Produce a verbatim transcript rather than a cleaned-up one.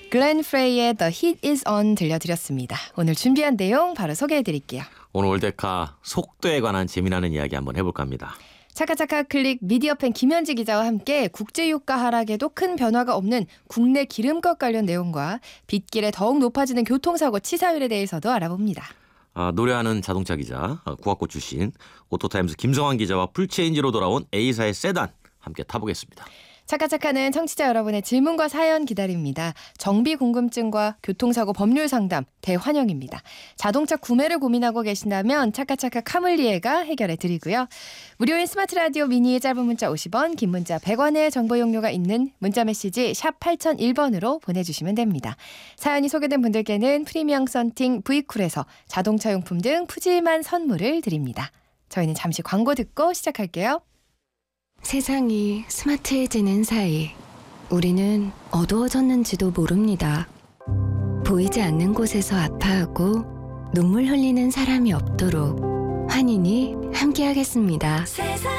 글렌 프레이의 The Heat is on 들려드렸습니다. 오늘 준비한 내용 바로 소개해드릴게요. 오늘 올데카 속도에 관한 재미나는 이야기 한번 해볼까 합니다. 차카차카 클릭 미디어팬 김현지 기자와 함께 국제유가 하락에도 큰 변화가 없는 국내 기름값 관련 내용과 빗길에 더욱 높아지는 교통사고 치사율에 대해서도 알아봅니다. 아, 노래하는 자동차 기자, 구학고 출신 오토타임스 김성환 기자와 풀체인지로 돌아온 A사의 세단 함께 타보겠습니다. 차카차카는 청취자 여러분의 질문과 사연 기다립니다. 정비 궁금증과 교통사고 법률 상담 대환영입니다. 자동차 구매를 고민하고 계신다면 차카차카 카물리에가 해결해 드리고요. 무료인 스마트 라디오 미니의 짧은 문자 오십 원, 긴 문자 백 원의 정보 용료가 있는 문자 메시지 샵 팔공공일 번으로 보내주시면 됩니다. 사연이 소개된 분들께는 프리미엄 썬팅 브이쿨에서 자동차 용품 등 푸짐한 선물을 드립니다. 저희는 잠시 광고 듣고 시작할게요. 세상이 스마트해지는 사이 우리는 어두워졌는지도 모릅니다. 보이지 않는 곳에서 아파하고 눈물 흘리는 사람이 없도록 환인이 함께하겠습니다.